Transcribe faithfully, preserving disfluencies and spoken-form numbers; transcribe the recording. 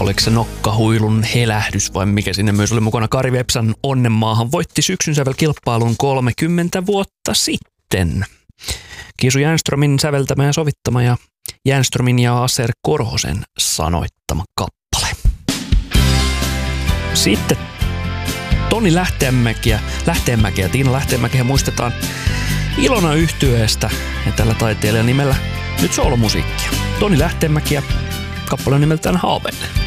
oliko se Nokkahuilun helähdys vai mikä sinne myös oli mukana. Kari Vepsan Onnenmaahan voitti syksyn sävelkilpailun kolmekymmentä vuotta sitten. Kiisu Jänströmin säveltämä ja sovittama ja Jänströmin ja Aser Korhosen sanoittama kappale. Sitten Toni Lähteenmäki ja, Lähteenmäki ja Tiina Lähteenmäkiä muistetaan Ilona yhtyeestä ja tällä taiteilijan nimellä nyt soolomusiikkia. Toni Lähteenmäki ja kappale on nimeltään Haaveille.